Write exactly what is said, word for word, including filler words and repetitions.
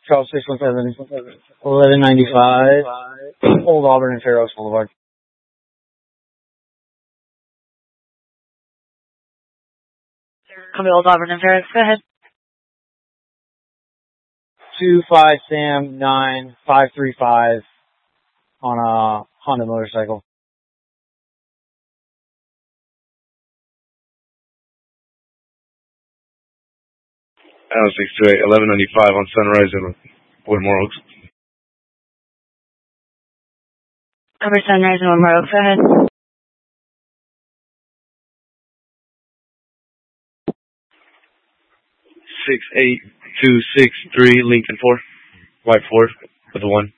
Charles six one seven, eleven ninety-five, Old Auburn and Fair Oaks Boulevard. Copy, Old Auburn and Fair Oaks. Go ahead. two five Sam nine five three five on a Honda motorcycle. Allen six two eight, eleven ninety-five on Sunrise and Woodmore Oaks. Cover Sunrise and Woodmore Oaks. Go ahead. six eight two six three Lincoln four, white Ford with a one.